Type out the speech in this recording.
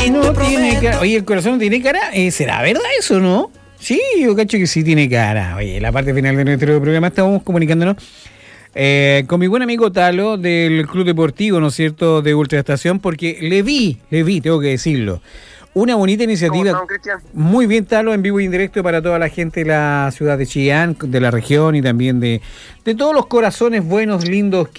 no tiene cara. Oye, el corazón no tiene cara. ¿Será verdad eso, no? Sí, yo cacho que sí tiene cara. Oye, en la parte final de nuestro programa estamos comunicándonos con mi buen amigo Talo del Club Deportivo, ¿no es cierto?, de Ultraestación, porque le vi, tengo que decirlo. Una bonita iniciativa. ¿Cómo estamos, Cristian? Muy bien, Talo, en vivo y en directo para toda la gente de la ciudad de Chillán, de la región y también de todos los corazones buenos, lindos